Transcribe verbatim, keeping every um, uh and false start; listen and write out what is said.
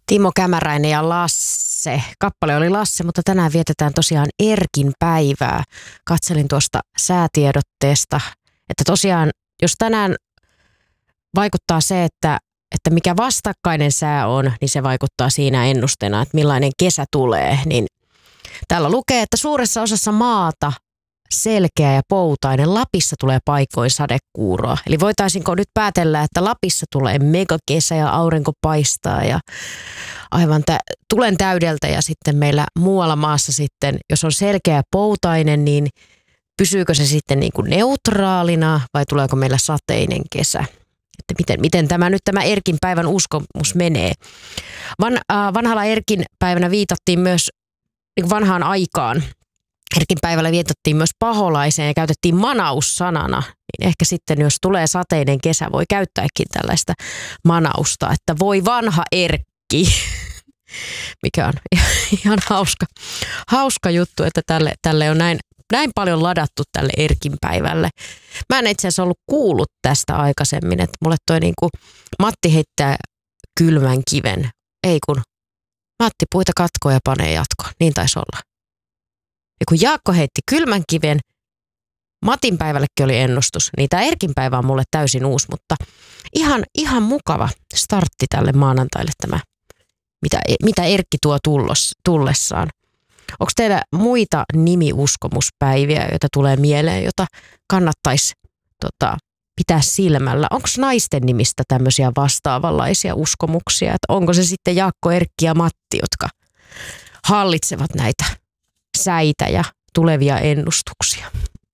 Timo Kämäräinen ja Lasse. Kappale oli Lasse, mutta tänään vietetään tosiaan Erkin päivää. Katselin tuosta säätiedotteesta, että tosiaan jos tänään vaikuttaa se, että, että mikä vastakkainen sää on, niin se vaikuttaa siinä ennusteena, että millainen kesä tulee. Niin täällä lukee, että suuressa osassa maata selkeä ja poutainen. Lapissa tulee paikoin sadekuuroa. Eli voitaisinko nyt päätellä, että Lapissa tulee megakesä ja aurinko paistaa ja aivan tä- tulen täydeltä ja sitten meillä muualla maassa sitten, jos on selkeä ja poutainen, niin pysyykö se sitten niin kuin neutraalina vai tuleeko meillä sateinen kesä? Että miten, miten tämä nyt tämä Erkin päivän uskomus menee? Van, äh, vanhalla Erkin päivänä viitattiin myös niin kuin vanhaan aikaan. Erkin päivällä vietettiin myös paholaiseen ja käytettiin manaus-sanana. Niin ehkä sitten, jos tulee sateinen kesä, voi käyttääkin tällaista manausta, että voi vanha Erkki, mikä on ihan hauska, hauska juttu, että tälle, tälle on näin, näin paljon ladattu tälle Erkin päivälle. Mä en itse asiassa ollut kuullut tästä aikaisemmin, että mulle toi niin kuin Matti heittää kylmän kiven. Ei kun Matti puita katkoo ja panee jatkoon, niin taisi olla. Ja kun Jaakko heitti kylmän kiven, Matin päivällekin oli ennustus, niin tämä Erkin päivä on mulle täysin uusi, mutta ihan, ihan mukava startti tälle maanantaille tämä, mitä, mitä Erkki tuo tullos, tullessaan. Onko teillä muita nimiuskomuspäiviä, joita tulee mieleen, jota kannattaisi tota, pitää silmällä? Onko naisten nimistä tämmöisiä vastaavanlaisia uskomuksia? Että onko se sitten Jaakko, Erkki ja Matti, jotka hallitsevat näitä säitä ja tulevia ennustuksia?